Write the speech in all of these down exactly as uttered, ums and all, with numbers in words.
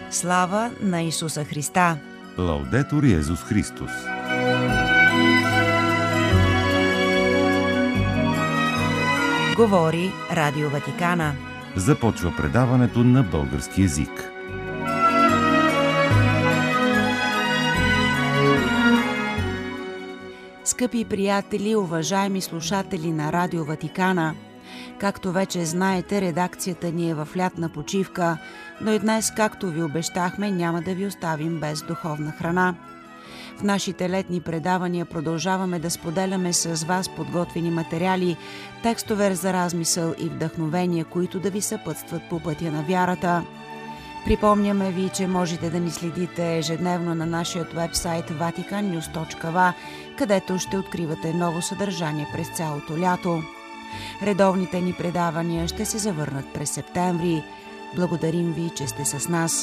Слава на Исуса Христа! Лаудетур Йезус Христос! Говори Радио Ватикана. Започва предаването на български език. Скъпи приятели, уважаеми слушатели на Радио Ватикана, както вече знаете, редакцията ни е в лятна почивка, но и днес, както ви обещахме, няма да ви оставим без духовна храна. В нашите летни предавания продължаваме да споделяме с вас подготвени материали, текстове за размисъл и вдъхновения, които да ви съпътстват по пътя на вярата. Припомняме ви, че можете да ни следите ежедневно на нашия уебсайт ватикан нюз точка ви, където ще откривате ново съдържание през цялото лято. Редовните ни предавания ще се завърнат през септември. Благодарим ви, че сте с нас.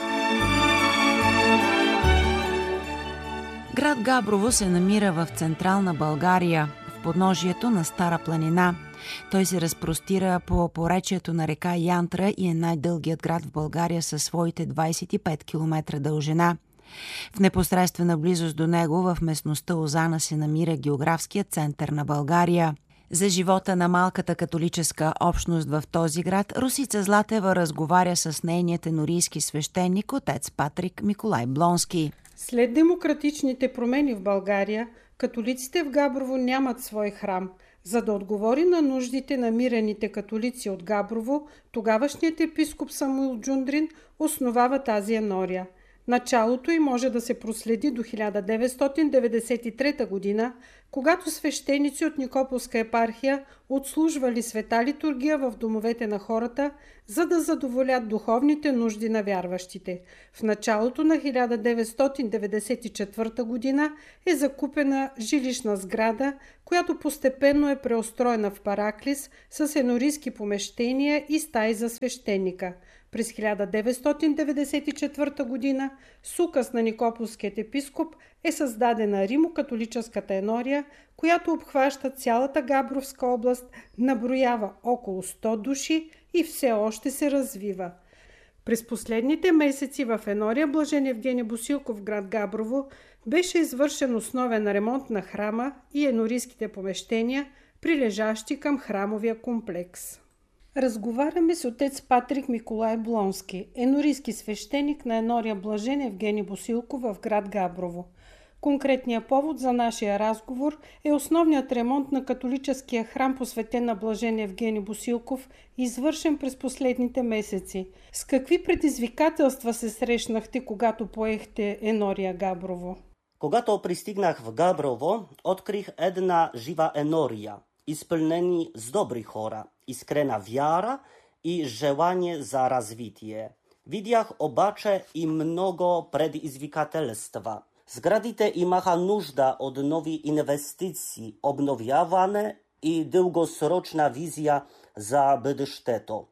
Град Габрово се намира в централна България, в подножието на Стара планина. Той се разпростира по поречието на река Янтра и е най-дългият град в България със своите двадесет и пет километра дължина. В непосредствена близост до него, в местността Озана, се намира географският център на България. За живота на малката католическа общност в този град Росица Златева разговаря с нейния тенорийски свещеник, отец Патрик Миколай Блонски. След демократичните промени в България, католиците в Габрово нямат свой храм. За да отговори на нуждите на мирените католици от Габрово, тогавашният епископ Самуил Джундрин основава тази енория. Началото й може да се проследи до хиляда деветстотин деветдесет и трета година, когато свещеници от Никополска епархия отслужвали света литургия в домовете на хората, за да задоволят духовните нужди на вярващите. В началото на хиляда деветстотин деветдесет и четвърта година е закупена жилищна сграда, която постепенно е преустроена в параклис с енорийски помещения и стаи за свещеника. През хиляда деветстотин деветдесет и четвърта година с указ на Никополският епископ е създадена Римо-католическата енория, която обхваща цялата Габровска област, наброява около сто души и все още се развива. През последните месеци в енория Блажен Евгений Босилков в град Габрово беше извършен основен ремонт на храма и енорийските помещения, прилежащи към храмовия комплекс. Разговаряме с отец Патрик Миколай Блонски, енорийски свещеник на енория Блажен Евгений Босилков в град Габрово. Конкретният повод за нашия разговор е основният ремонт на католическия храм, посветен на Блажен Евгений Босилков, извършен през последните месеци. С какви предизвикателства се срещнахте, когато поехте енория Габрово? Когато пристигнах в Габрово, открих една жива енория, изпълнени с добри хора, искрена вяра и желание за развитие. Видях обаче и много предизвикателства. Сградите имаха нужда от нови инвестиции, обновяване и дългосрочна визия за бъдещето.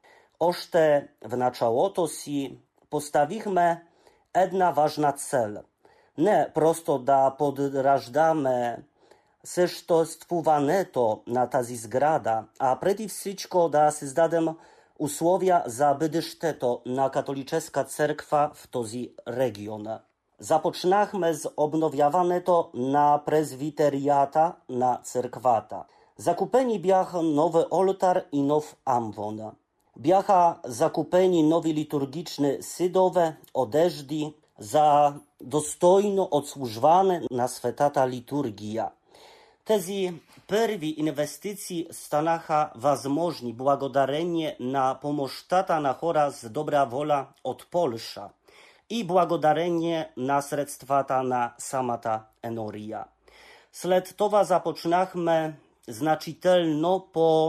Още в началото си поставихме една важна цел. Не просто да подраждаме съществуването на тази сграда, а преди всичко да създадем условия за бъдещето на католическа църква в този регион. Започнахме с обновяването на презвитерията на църквата. Закупени бяха нов олтар и нов амвон. Бяха закупени нови литургични съдове, одежди за достойно отслужване на светата литургия. Тези първи инвестиции станаха възможни благодарение на помощта на хора с добра воля от Полша и благодарение на средствата на самата енория. След това започнахме значително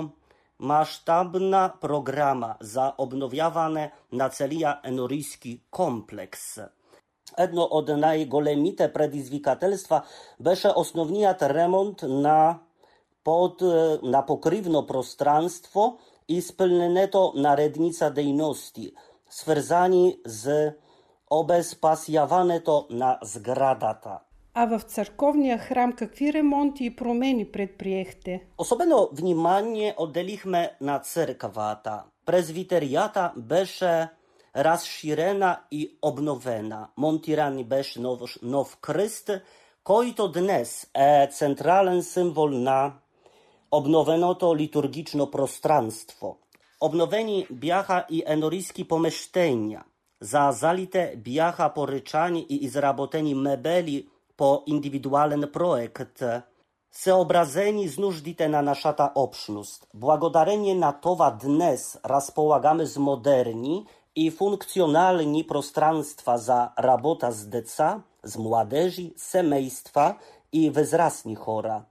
по-мащабна програма за обновяване на целия енорийски комплекс. Едно от най-големите предизвикателства беше основният ремонт на, под, на покривно пространство и изпълнението на редица дейности, свързани с обезпасяването на сградата. А в църковния храм какви ремонти и промени предприехте? Особено внимание отделихме на църквата. Презвитерията беше разширена и обновена. Монтиран беше нов, нов кръст, който днес е централен символ на обновеното литургично пространство. Обновени бяха и енорийски помещения. За залите бяха поръчани и изработени мебели по индивидуален проект, съобразени с нуждите на нашата общност. Благодарение на това днес разполагаме с модерни и функционални пространства за работа с деца, с младежи, семейства и възрастни хора.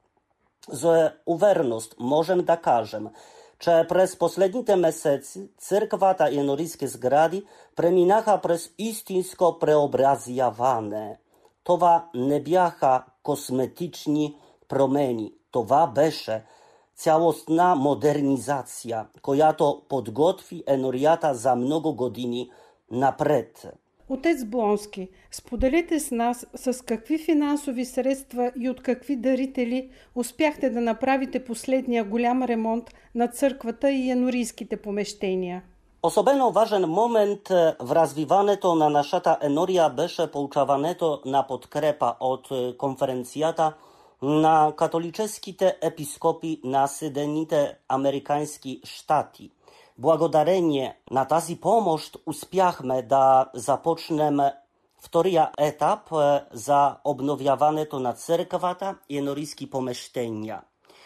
За увереност можем да кажем, че през последните месеци църквата и енорийски сгради преминаха през истинско преобразяване. Това не бяха косметични промени. Това беше цялостна модернизация, която подготви енорията за много години напред. Отец Блонски, споделете с нас с какви финансови средства и от какви дарители успяхте да направите последния голям ремонт на църквата и енорийските помещения. Особено важен момент в развиването на нашата енория беше получаването на подкрепа от конференцията на католическите епископи на Съединените американски щати. Благодарение на тази помощ успяхме да започнем втория етап за обновяването на църквата и енорийски помещения.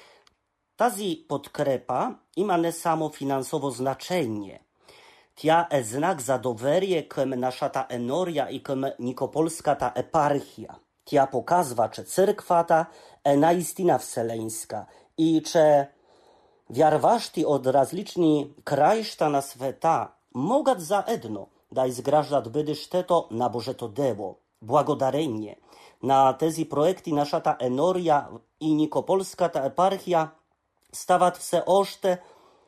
Тази подкрепа има не само финансово значение. Тя е знак за доверие към нашата енория и към Никополската епархия. Тя показва, че църквата е наистина вселенска и че вярващи от различни краища на света могат заедно да изграждат бъдещето на Божието дело. Благодарение на тези проекти нашата енория и Никополската епархия стават все още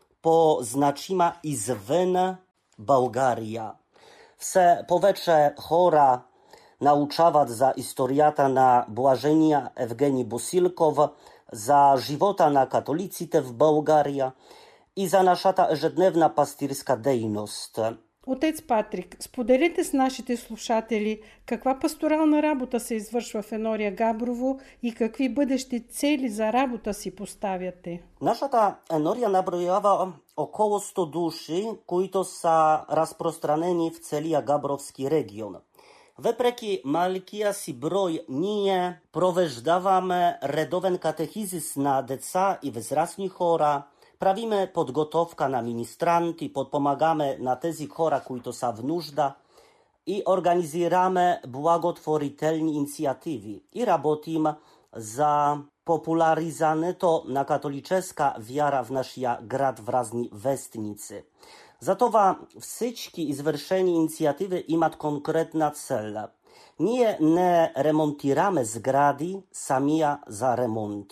по-значима извън България. Все повече хора научават за историята на блажения Евгений Босилков, за живота на католиците в България и за нашата ежедневна пастирска дейност. Отец Патрик, споделете с нашите слушатели каква пасторална работа се извършва в енория Габрово и какви бъдещи цели за работа си поставяте. Нашата енория наброява около сто души, които са разпространени в целия Габровски регион. Въпреки малкия си брой, ние провеждаваме редовен катехизис на деца и възрастни хора, правиме подготовка на министранти, подпомагаме на тези хора, които са в нужда и организираме благотворителни инициативи и работим за популяризането на католическа вяра в нашия град в разни вестници. Затова всички извършени инициативи имат конкретна цел. Ние не ремонтираме сгради самия за ремонт.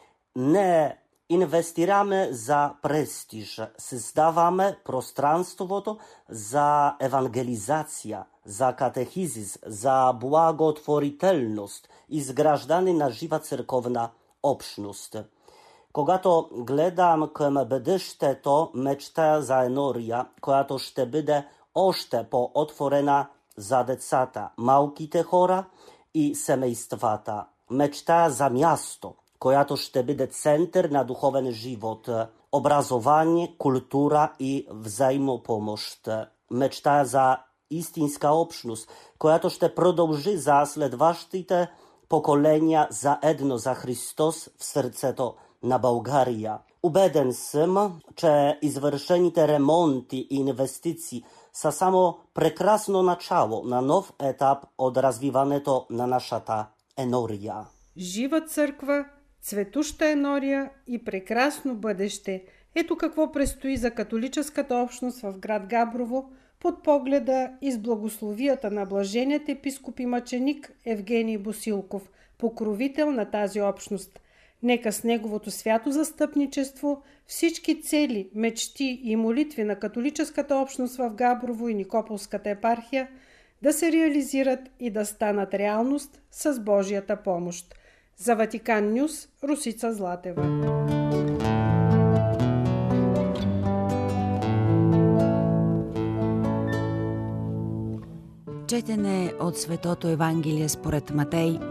Не инвестираме за престиж. Създаваме пространството за евангелизация, за катехизис, за благотворителност, изграждане на жива църковна общност. Когато гледам към бъдещето, мечта за енория, която ще бъде още по-отворена за децата, малките хора и семействата. Мечта за място, която ще бъде център на духовен живот, образование, култура и взаимопомощ. Мечта за истинска общност, която ще продължи за следващите поколения заедно за Христос в сърцето на България. Убеден съм, че извършените ремонти и инвестиции са само прекрасно начало на нов етап от развиването на нашата енория. Жива църква, цветуща енория и прекрасно бъдеще. Ето какво предстои за католическата общност в град Габрово под погледа и с благословията на блаженият епископ и мъченик Евгений Босилков, покровител на тази общност. Нека с неговото свято застъпничество всички цели, мечти и молитви на католическата общност в Габрово и Никополската епархия да се реализират и да станат реалност с Божията помощ. За Ватикан Нюс, Русица Златева. Четене от Светото Евангелие според Матей.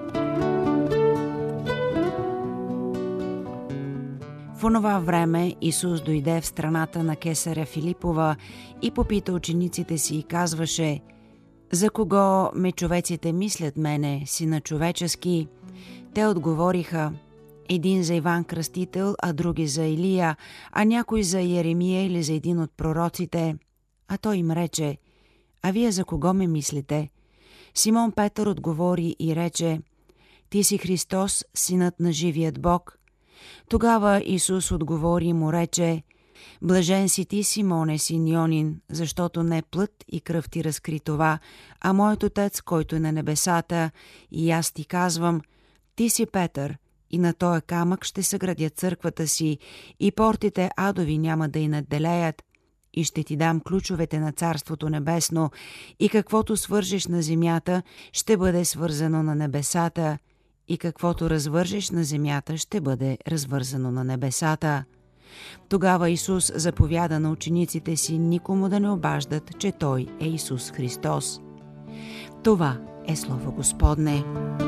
В онова време Исус дойде в страната на Кесаря Филипова и попита учениците си и казваше: „За кого ме човеците мислят мене, сина човечески?“ Те отговориха: един за Иван Кръстител, а други за Илия, а някой за Йеремия или за един от пророците. А той им рече: „А вие за кого ме мислите?“ Симон Петър отговори и рече: „Ти си Христос, синът на живият Бог.“ Тогава Исус отговори и му рече: „Блажен си ти, Симоне, син Йонин, защото не плът и кръв ти разкри това, а моят Отец, който е на небесата, и аз ти казвам: ти си Петър, и на този камък ще съградя църквата си, и портите адови няма да й надделеят. И ще ти дам ключовете на Царството небесно, и каквото свържеш на земята, ще бъде свързано на небесата, и каквото развържеш на земята, ще бъде развързано на небесата.“ Тогава Исус заповяда на учениците си никому да не обаждат, че Той е Исус Христос. Това е Слово Господне.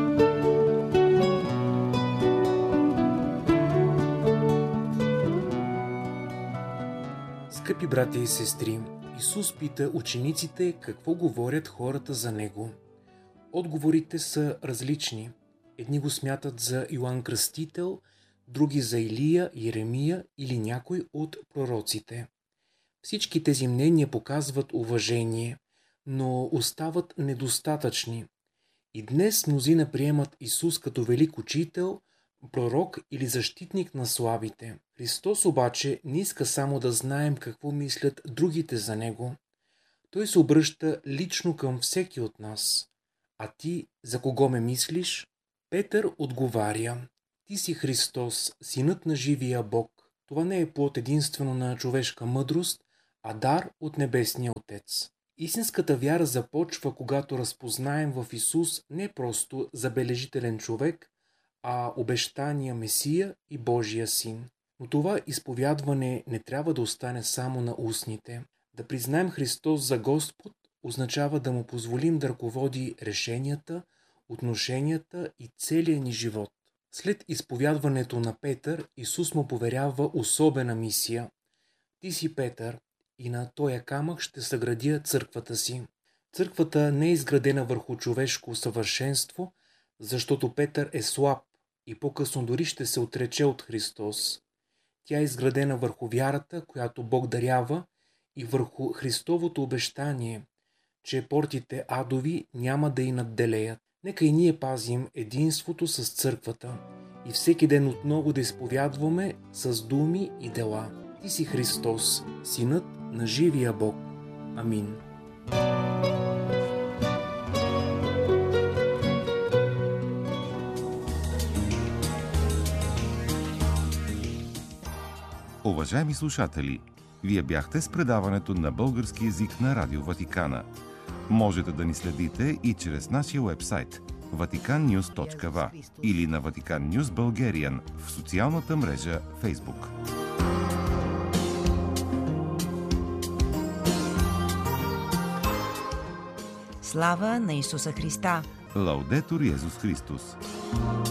Скъпи братя и сестри, Исус пита учениците какво говорят хората за Него. Отговорите са различни. Едни го смятат за Йоан Кръстител, други за Илия, Йеремия или някой от пророците. Всички тези мнения показват уважение, но остават недостатъчни. И днес мнозина приемат Исус като велик учител, пророк или защитник на слабите. Христос обаче не иска само да знаем какво мислят другите за Него. Той се обръща лично към всеки от нас. А ти за кого ме мислиш? Петър отговаря: ти си Христос, синът на живия Бог. Това не е плод единствено на човешка мъдрост, а дар от небесния Отец. Истинската вяра започва, когато разпознаем в Исус не просто забележителен човек, а обещания Месия и Божия Син. Но това изповядване не трябва да остане само на устните. Да признаем Христос за Господ означава да му позволим да ръководи решенията, отношенията и целия ни живот. След изповядването на Петър, Исус му поверява особена мисия. Ти си Петър, и на тоя камък ще съградя църквата си. Църквата не е изградена върху човешко съвършенство, защото Петър е слаб и по-късно дори ще се отрече от Христос. Тя е изградена върху вярата, която Бог дарява, и върху Христовото обещание, че портите адови няма да й надделеят. Нека и ние пазим единството с църквата и всеки ден отново да изповядваме с думи и дела. Ти си Христос, синът на живия Бог. Амин. Уважаеми слушатели, вие бяхте с предаването на български език на Радио Ватикана. Можете да ни следите и чрез нашия уебсайт ватикан нюз точка ви или на Vatican News Bulgarian в социалната мрежа Facebook. Слава на Исуса Христа! Лаудетур Йезус Христос!